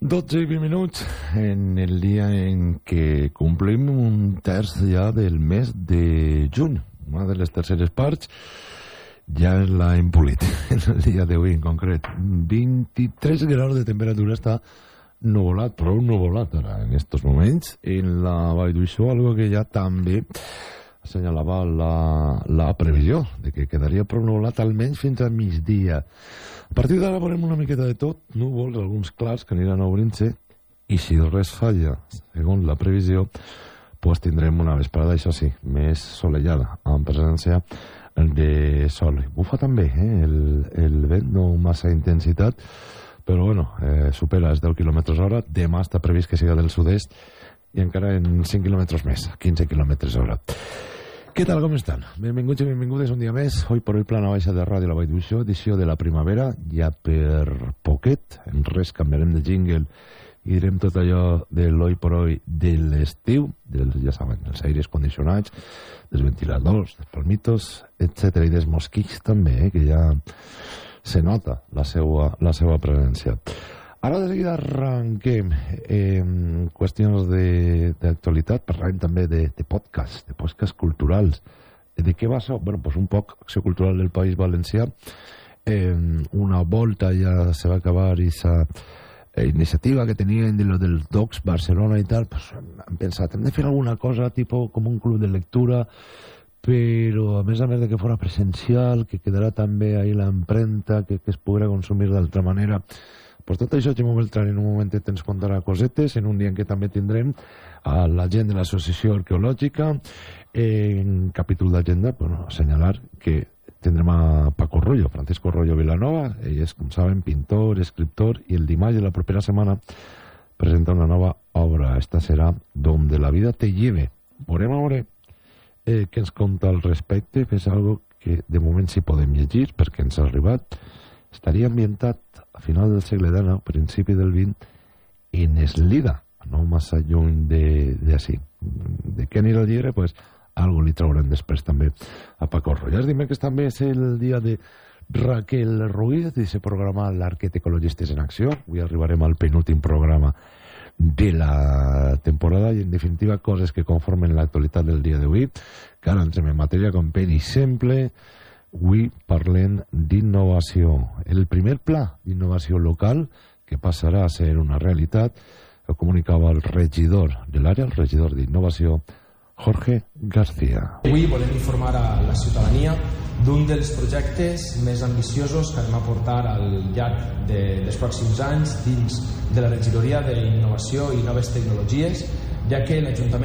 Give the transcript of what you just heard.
12 i 20 minuts en el dia en què complim un terç ja del mes de juny. Una de les terceres parts ja l'ha empolit en el dia d'avui en concret. 23 graus de temperatura, està nuvolat, prou nuvolat ara en estos moments en la Vall d'Uixó, algo que ja també assenyalava la previsió de que quedaria prou nuvolat almenys fins a migdia. A partir d'ara veurem una miqueta de tot, núvols, alguns clars que aniran obrint-se, i si res falla, segons la previsió, pues tindrem una vesprada, això sí, més solellada, amb presència de sol. Bufa també, el vent, no massa intensitat, però bueno, supera els 10 km hora. Demà està previst que siga del sud-est i encara en 5 km més, 15 km hora. Què tal, com estan? Benvinguts i benvingudes un dia més. Hoy por hoy, plana baixa de ràdio La Vall d'Uixó, edició de la primavera, ja per poquet. En res canviarem de jingle i direm tot allò de l'hoy por hoy de l'estiu, ja saben, els aires condicionats, dels ventiladors, dels palmitos, etc. I dels mosquits també, que ja se nota la seva presència. Ara de seguida arranquem qüestions d'actualitat, parlarem també de podcast culturals. De què va ser? Bueno, pues un poc acció cultural del País Valencià. Una volta ja se va acabar aquesta iniciativa que tenien de lo dels Docs Barcelona i tal, pues hem pensat, hem de fer alguna cosa tipus com un club de lectura, però a més de que fora presencial, que quedarà també ahí l'empremta, que es podrà consumir d'altra manera. Pues tot això, Ximo Beltrán, en un momentet ens contarà cosetes, en un dia en què també tindrem a la gent de l'Associació Arqueològica. En capítol d'agenda, bueno, assenyalar que tindrem a Paco Rollo, Francisco Rollo Vilanova. Ell és, com saben, pintor, escriptor, i el dimarts de la propera setmana presenta una nova obra. Esta serà Donde la vida te lleve. Veurem a veure què ens conta al respecte. És algo que de moment sí podem llegir, perquè ens ha arribat. Estaria ambientat a final del segle XIX, principi del XX, en Eslida, no massa lluny d'ací. De què anirà el llibre? Pues algo li traurem després també a Paco Rollo. Els dimecres també és el dia de Raquel Ruiz, d'aquest programa l'Arquet Ecologistes en Acció. Avui arribarem al penúltim programa de la temporada i, en definitiva, coses que conformen l'actualitat del dia d'avui. Que ara entrem en matèria com pen i simple. Avui parlem d'innovació. El primer pla d'innovació local, que passarà a ser una realitat, ho comunicava el regidor de l'àrea, el regidor d'innovació, Jorge García. Avui volem informar a la ciutadania d'un dels projectes més ambiciosos que anem a portar al llarg dels pròxims anys dins de la regidoria d'Innovació i Noves Tecnologies, ja que l'Ajuntament